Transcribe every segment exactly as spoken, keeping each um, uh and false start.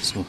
So.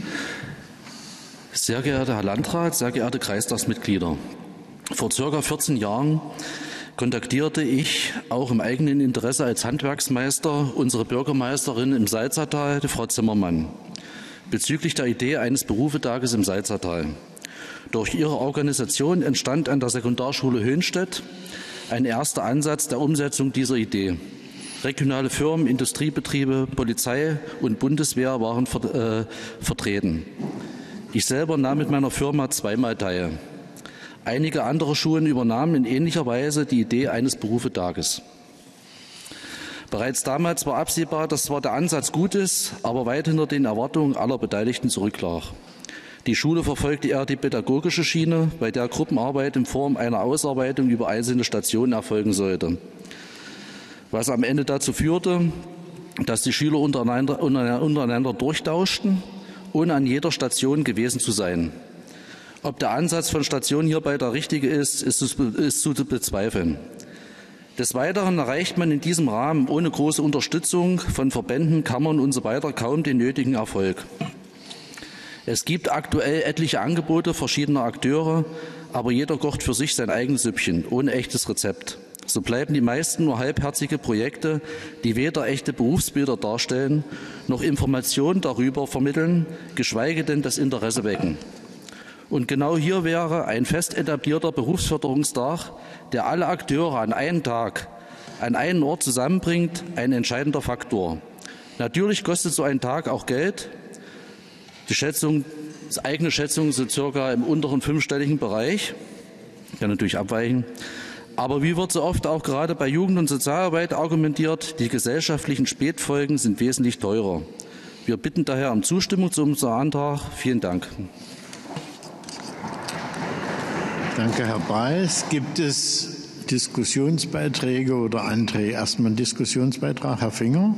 Sehr geehrter Herr Landrat, sehr geehrte Kreistagsmitglieder, vor circa vierzehn Jahren kontaktierte ich auch im eigenen Interesse als Handwerksmeister unsere Bürgermeisterin im Salzertal, die Frau Zimmermann, bezüglich der Idee eines Berufetages im Salzertal. Durch ihre Organisation entstand an der Sekundarschule Höhnstedt ein erster Ansatz der Umsetzung dieser Idee. Regionale Firmen, Industriebetriebe, Polizei und Bundeswehr waren ver äh, vertreten. Ich selber nahm mit meiner Firma zweimal teil. Einige andere Schulen übernahmen in ähnlicher Weise die Idee eines Berufetages. Bereits damals war absehbar, dass zwar der Ansatz gut ist, aber weit hinter den Erwartungen aller Beteiligten zurücklag. Die Schule verfolgte eher die pädagogische Schiene, bei der Gruppenarbeit in Form einer Ausarbeitung über einzelne Stationen erfolgen sollte. Was am Ende dazu führte, dass die Schüler untereinander, untereinander durchtauschten, ohne an jeder Station gewesen zu sein. Ob der Ansatz von Stationen hierbei der richtige ist, ist zu bezweifeln. Des Weiteren erreicht man in diesem Rahmen ohne große Unterstützung von Verbänden, Kammern und so weiter kaum den nötigen Erfolg. Es gibt aktuell etliche Angebote verschiedener Akteure, aber jeder kocht für sich sein eigenes Süppchen, ohne echtes Rezept. So bleiben die meisten nur halbherzige Projekte, die weder echte Berufsbilder darstellen, noch Informationen darüber vermitteln, geschweige denn das Interesse wecken. Und genau hier wäre ein fest etablierter Berufsförderungstag, der alle Akteure an einem Tag, an einen Ort zusammenbringt, ein entscheidender Faktor. Natürlich kostet so ein Tag auch Geld. Die Schätzung, die eigene Schätzung sind circa im unteren fünfstelligen Bereich. Kann natürlich abweichen. Aber wie wird so oft auch gerade bei Jugend- und Sozialarbeit argumentiert, die gesellschaftlichen Spätfolgen sind wesentlich teurer. Wir bitten daher um Zustimmung zu unserem Antrag. Vielen Dank. Danke, Herr Balz. Gibt es Diskussionsbeiträge oder Anträge? Erstmal ein Diskussionsbeitrag. Herr Finger.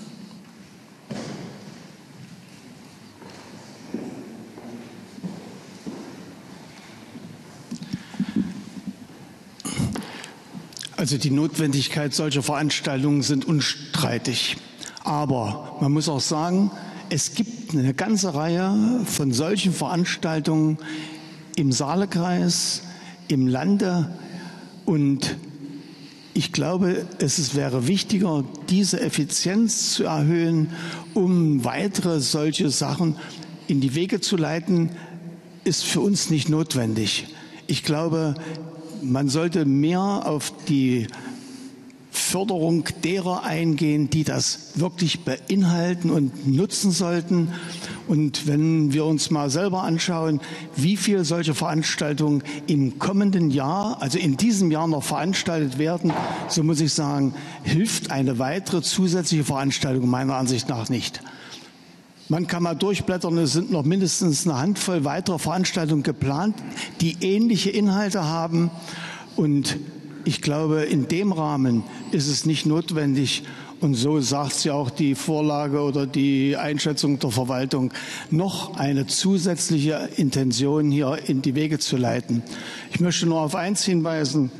Also die Notwendigkeit solcher Veranstaltungen sind unstreitig. Aber man muss auch sagen, es gibt eine ganze Reihe von solchen Veranstaltungen im Saalekreis, im Lande. Und ich glaube, es wäre wichtiger, diese Effizienz zu erhöhen, um weitere solche Sachen in die Wege zu leiten, ist für uns nicht notwendig. Ich glaube, man sollte mehr auf die Förderung derer eingehen, die das wirklich beinhalten und nutzen sollten. Und wenn wir uns mal selber anschauen, wie viel solche Veranstaltungen im kommenden Jahr, also in diesem Jahr noch veranstaltet werden, so muss ich sagen, hilft eine weitere zusätzliche Veranstaltung meiner Ansicht nach nicht. Man kann mal durchblättern, es sind noch mindestens eine Handvoll weiterer Veranstaltungen geplant, die ähnliche Inhalte haben. Und ich glaube, in dem Rahmen ist es nicht notwendig, und so sagt es ja auch die Vorlage oder die Einschätzung der Verwaltung, noch eine zusätzliche Intention hier in die Wege zu leiten. Ich möchte nur auf eins hinweisen.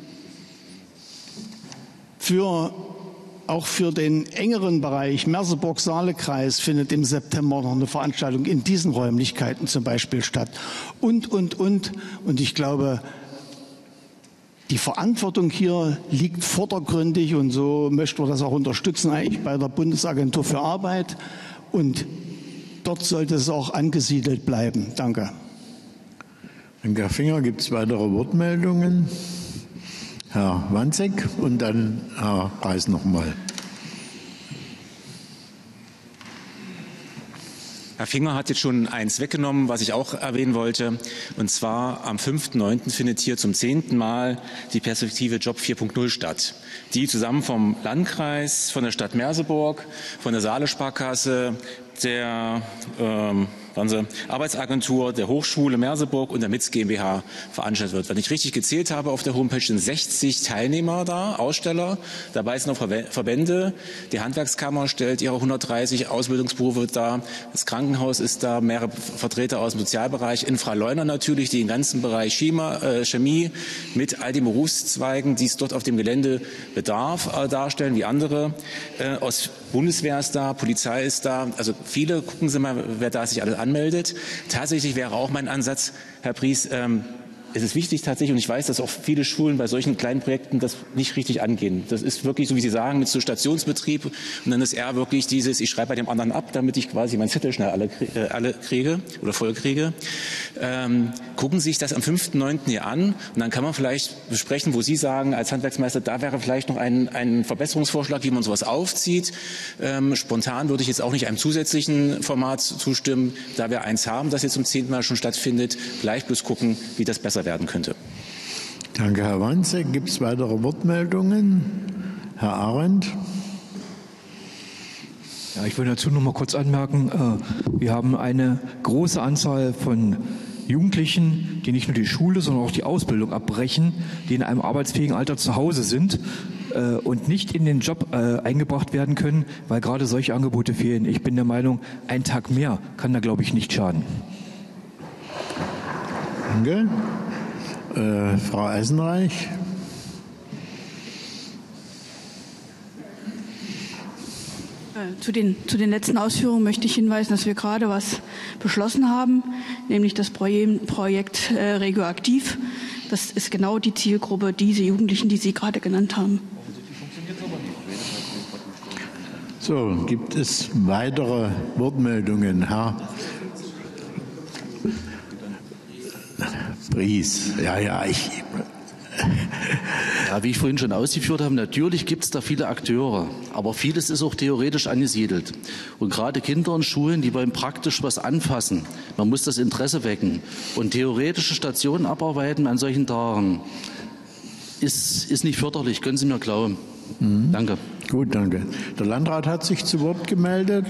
Für Auch für den engeren Bereich Merseburg-Saale-Kreis findet im September noch eine Veranstaltung in diesen Räumlichkeiten zum Beispiel statt. Und, und, und. Und ich glaube, die Verantwortung hier liegt vordergründig, und so möchten wir das auch unterstützen, eigentlich bei der Bundesagentur für Arbeit. Und dort sollte es auch angesiedelt bleiben. Danke. Danke, Herr Finger. Gibt es weitere Wortmeldungen? Herr Wanzek und dann Herr Reis nochmal. Herr Finger hat jetzt schon eins weggenommen, was ich auch erwähnen wollte. Und zwar am fünften neunten findet hier zum zehnten Mal die Perspektive Job vier Punkt null statt, die zusammen vom Landkreis, von der Stadt Merseburg, von der Saale-Sparkasse, der ähm, Arbeitsagentur, der Hochschule Merseburg und der M I Z GmbH veranstaltet wird. Wenn ich richtig gezählt habe, auf der Homepage sind sechzig Teilnehmer da, Aussteller. Dabei sind auch Verbände. Die Handwerkskammer stellt ihre hundertdreißig Ausbildungsberufe dar. Das Krankenhaus ist da, mehrere Vertreter aus dem Sozialbereich. Infra Leuna natürlich, die den ganzen Bereich Chima, äh, Chemie mit all den Berufszweigen, die es dort auf dem Gelände bedarf, äh, darstellen, wie andere. Äh, aus Bundeswehr ist da, Polizei ist da. Also viele, gucken Sie mal, wer da sich alle anmeldet. Tatsächlich wäre auch mein Ansatz, Herr Pries, ähm, es ist wichtig tatsächlich, und ich weiß, dass auch viele Schulen bei solchen kleinen Projekten das nicht richtig angehen. Das ist wirklich, so wie Sie sagen, mit so Stationsbetrieb. Und dann ist eher wirklich dieses, ich schreibe bei dem anderen ab, damit ich quasi meinen Zettel schnell alle, äh, alle kriege oder voll kriege. Ähm, gucken Sie sich das am fünften neunten hier an. Und dann kann man vielleicht besprechen, wo Sie sagen, als Handwerksmeister, da wäre vielleicht noch ein, ein Verbesserungsvorschlag, wie man sowas aufzieht. Ähm, spontan würde ich jetzt auch nicht einem zusätzlichen Format zustimmen, da wir eins haben, das jetzt zum zehnten Mal schon stattfindet. Gleich bloß gucken, wie das besser werden könnte. Danke, Herr Wanzek. Gibt es weitere Wortmeldungen? Herr Arendt. Ja, ich will dazu noch mal kurz anmerken, äh, wir haben eine große Anzahl von Jugendlichen, die nicht nur die Schule, sondern auch die Ausbildung abbrechen, die in einem arbeitsfähigen Alter zu Hause sind äh, und nicht in den Job äh, eingebracht werden können, weil gerade solche Angebote fehlen. Ich bin der Meinung, ein Tag mehr kann da, glaube ich, nicht schaden. Danke. Äh, Frau Eisenreich. Zu den, zu den letzten Ausführungen möchte ich hinweisen, dass wir gerade was beschlossen haben, nämlich das Projekt, Projekt äh, Regioaktiv. Das ist genau die Zielgruppe, diese Jugendlichen, die Sie gerade genannt haben. So, gibt es weitere Wortmeldungen? Herr Pries. Ja, ja, ich... Ja, wie ich vorhin schon ausgeführt habe, natürlich gibt es da viele Akteure, aber vieles ist auch theoretisch angesiedelt. Und gerade Kinder und Schulen, die wollen praktisch was anfassen. Man muss das Interesse wecken. Und theoretische Stationen abarbeiten an solchen Tagen ist, ist nicht förderlich, können Sie mir glauben. Mhm. Danke. Gut, danke. Der Landrat hat sich zu Wort gemeldet.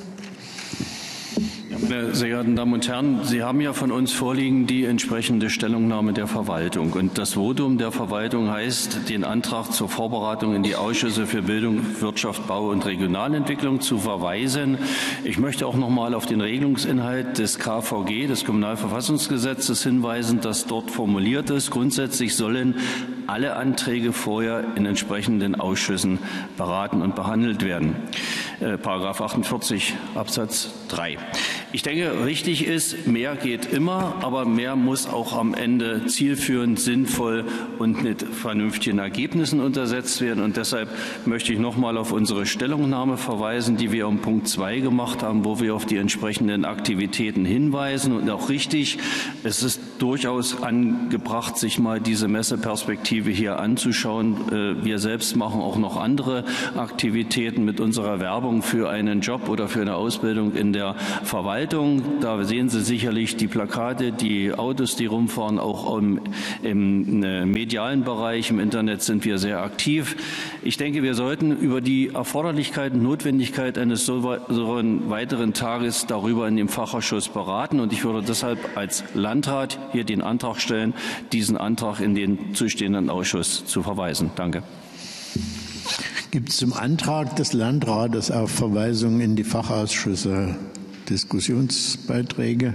Meine sehr geehrten Damen und Herren, Sie haben ja von uns vorliegen die entsprechende Stellungnahme der Verwaltung. Und das Votum der Verwaltung heißt, den Antrag zur Vorberatung in die Ausschüsse für Bildung, Wirtschaft, Bau und Regionalentwicklung zu verweisen. Ich möchte auch noch mal auf den Regelungsinhalt des K V G, des Kommunalverfassungsgesetzes, hinweisen, das dort formuliert ist. Grundsätzlich sollen alle Anträge vorher in entsprechenden Ausschüssen beraten und behandelt werden. Äh, Paragraph achtundvierzig Absatz drei. Ich denke, richtig ist, mehr geht immer, aber mehr muss auch am Ende zielführend, sinnvoll und mit vernünftigen Ergebnissen untersetzt werden. Und deshalb möchte ich noch mal auf unsere Stellungnahme verweisen, die wir um Punkt zwei gemacht haben, wo wir auf die entsprechenden Aktivitäten hinweisen. Und auch richtig, es ist durchaus angebracht, sich mal diese Messeperspektive hier anzuschauen. Wir selbst machen auch noch andere Aktivitäten mit unserer Werbung für einen Job oder für eine Ausbildung in der Verwaltung. Da sehen Sie sicherlich die Plakate, die Autos, die rumfahren. Auch im, im medialen Bereich, im Internet sind wir sehr aktiv. Ich denke, wir sollten über die Erforderlichkeit und Notwendigkeit eines so weiteren Tages darüber in dem Fachausschuss beraten. Und ich würde deshalb als Landrat hier den Antrag stellen, diesen Antrag in den zustehenden Ausschuss zu verweisen. Danke. Gibt es zum Antrag des Landrates auf Verweisung in die Fachausschüsse Diskussionsbeiträge?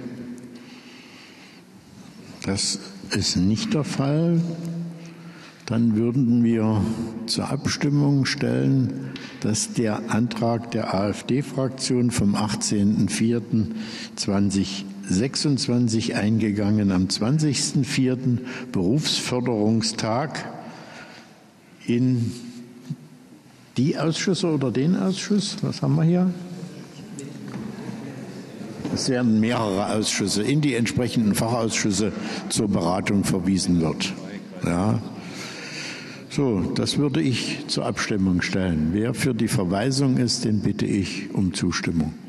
Das ist nicht der Fall. Dann würden wir zur Abstimmung stellen, dass der Antrag der AfD-Fraktion vom achtzehnten vierten zweitausendsechsundzwanzig eingegangen am zwanzigsten vierten Berufsförderungstag in die Ausschüsse oder den Ausschuss? Was haben wir hier? Es werden mehrere Ausschüsse in die entsprechenden Fachausschüsse zur Beratung verwiesen wird. Ja. So, das würde ich zur Abstimmung stellen. Wer für die Verweisung ist, den bitte ich um Zustimmung.